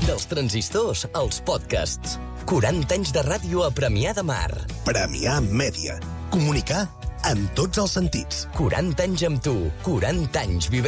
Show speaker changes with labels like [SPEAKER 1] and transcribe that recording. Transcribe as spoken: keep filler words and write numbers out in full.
[SPEAKER 1] Dels transistors als podcasts. quaranta anys de ràdio a Premià de Mar.
[SPEAKER 2] Premià Mèdia. Comunicar en tots els sentits.
[SPEAKER 1] quaranta anys amb tu. quaranta anys vibrant.